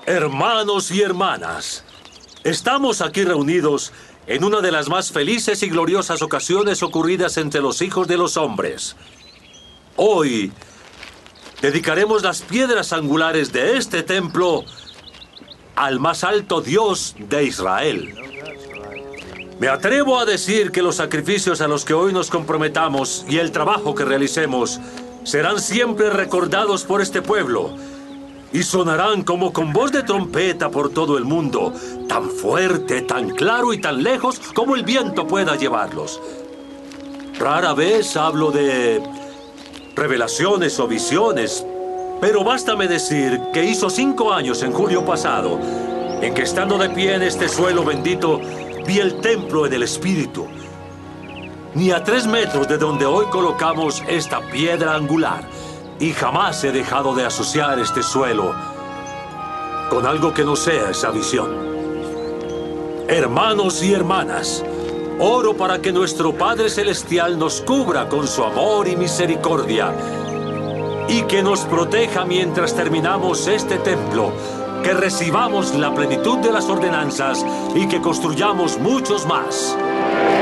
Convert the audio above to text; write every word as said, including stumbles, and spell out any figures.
Hermanos y hermanas, estamos aquí reunidos en una de las más felices y gloriosas ocasiones ocurridas entre los hijos de los hombres. Hoy dedicaremos las piedras angulares de este templo al más alto Dios de Israel. Me atrevo a decir que los sacrificios a los que hoy nos comprometamos y el trabajo que realicemos serán siempre recordados por este pueblo y sonarán como con voz de trompeta por todo el mundo, tan fuerte, tan claro y tan lejos como el viento pueda llevarlos. Rara vez hablo de revelaciones o visiones, pero bástame decir que hizo cinco años en julio pasado, en que estando de pie en este suelo bendito, vi el templo en el Espíritu. Ni a tres metros de donde hoy colocamos esta piedra angular, y jamás he dejado de asociar este suelo con algo que no sea esa visión. Hermanos y hermanas, oro para que nuestro Padre Celestial nos cubra con su amor y misericordia y que nos proteja mientras terminamos este templo, que recibamos la plenitud de las ordenanzas y que construyamos muchos más.